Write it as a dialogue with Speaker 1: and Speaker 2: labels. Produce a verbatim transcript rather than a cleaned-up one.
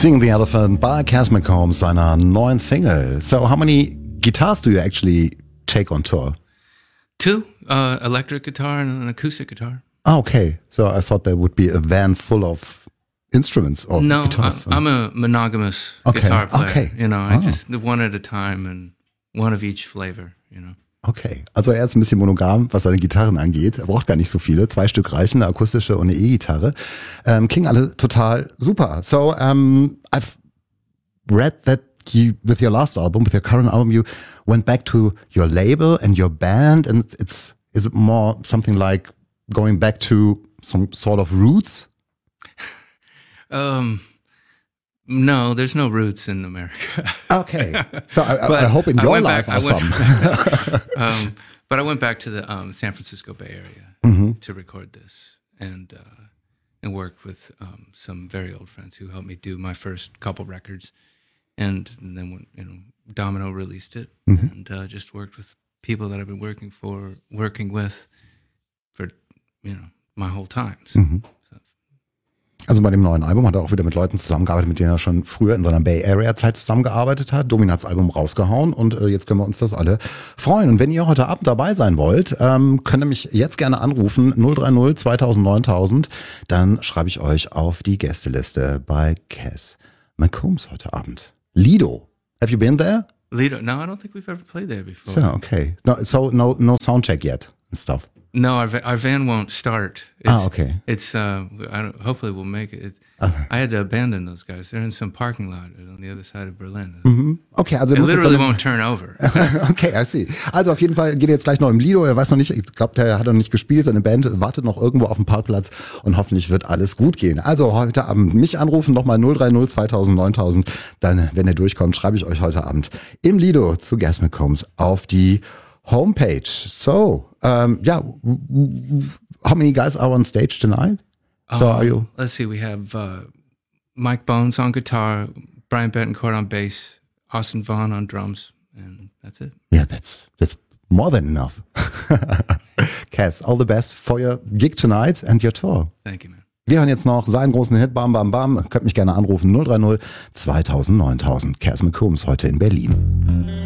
Speaker 1: Sing the Elephant by Cass McCombs, seiner neuen Single. So how many guitars do you actually take on tour?
Speaker 2: Two, uh, electric guitar and an acoustic guitar.
Speaker 1: Ah, okay. So I thought there would be a van full of instruments or
Speaker 2: no,
Speaker 1: guitars.
Speaker 2: I'm, I'm a monogamous
Speaker 1: okay.
Speaker 2: guitar player.
Speaker 1: Okay.
Speaker 2: You know, I
Speaker 1: oh.
Speaker 2: just one at a time and one of each flavor, you know.
Speaker 1: Okay, also er ist ein bisschen monogam, was seine Gitarren angeht. Er braucht gar nicht so viele. Zwei Stück reichen, eine akustische und eine E-Gitarre. Ähm, klingen alle total super. So, um, I've read that you, with your last album, with your current album, you went back to your label and your band, and it's, is it more something like going back to some sort of roots?
Speaker 2: um... No, there's no roots in America.
Speaker 1: Okay, so I, I hope in your life
Speaker 2: back,
Speaker 1: are some.
Speaker 2: um, but I went back to the um, San Francisco Bay Area
Speaker 1: mm-hmm.
Speaker 2: to record this, and uh, and worked with um, some very old friends who helped me do my first couple records, and, and then when you know Domino released it, mm-hmm. and uh, just worked with people that I've been working for, working with, for you know my whole time. So,
Speaker 1: mm-hmm. Also bei dem neuen Album hat er auch wieder mit Leuten zusammengearbeitet, mit denen er schon früher in seiner Bay Area Zeit zusammengearbeitet hat. Domin hat das Album rausgehauen und äh, jetzt können wir uns das alle freuen. Und wenn ihr heute Abend dabei sein wollt, ähm, könnt ihr mich jetzt gerne anrufen, null drei null zweitausend neuntausend. Dann schreibe ich euch auf die Gästeliste bei Cass McCombs heute Abend. Lido, have you been there?
Speaker 2: Lido, no, I don't think we've ever played there before.
Speaker 1: So, okay. No, so no, no sound check yet and stuff.
Speaker 2: No, our our van won't start. It's,
Speaker 1: ah, okay.
Speaker 2: It's uh, I don't, hopefully we'll make it. It's,
Speaker 1: uh,
Speaker 2: I had to abandon those guys. They're in some parking lot on the other side of Berlin.
Speaker 1: Mhm. Okay, also
Speaker 2: it literally
Speaker 1: eine...
Speaker 2: won't turn over.
Speaker 1: Okay, I see. Also auf jeden Fall geht er jetzt gleich noch im Lido. Er weiß noch nicht, ich glaube, der hat noch nicht gespielt. Seine Band wartet noch irgendwo auf dem Parkplatz und hoffentlich wird alles gut gehen. Also heute Abend mich anrufen, nochmal null drei null zweitausend neuntausend. Dann, wenn er durchkommt, schreibe ich euch heute Abend im Lido zu Cass McCombs auf die homepage. So, um, yeah, how many guys are on stage tonight? So
Speaker 2: uh,
Speaker 1: are you?
Speaker 2: Let's see, we have uh, Mike Bones on guitar, Brian Betancourt on bass, Austin Vaughn on drums, and that's it.
Speaker 1: Yeah, that's that's more than enough. Cass, all the best for your gig tonight and your tour.
Speaker 2: Thank you, man.
Speaker 1: Wir hören jetzt noch seinen großen Hit, Bam Bam Bam. Könnt mich gerne anrufen, null drei null zweitausend neuntausend. Cass McCombs heute in Berlin.